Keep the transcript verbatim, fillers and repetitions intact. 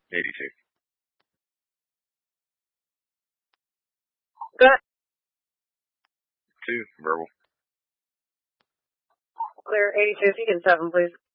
eighty-two. Go ahead. Two, verbal. Clear eighty-two, if you can seven, please.